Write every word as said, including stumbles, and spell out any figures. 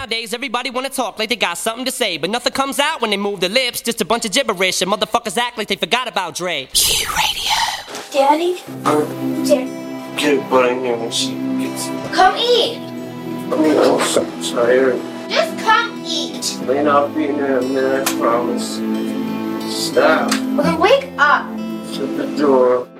Nowadays, everybody wanna talk like they got something to say, but nothing comes out when they move their lips. Just a bunch of gibberish, and motherfuckers act like they forgot about Dre. Q Radio. Daddy? Huh? Dad. Get a butt in here when she gets... Come eat. I'm I'm so tired. Just come eat. Lane, I'll be in there in a minute, I promise. Stop. Well, then wake up. Shut the door.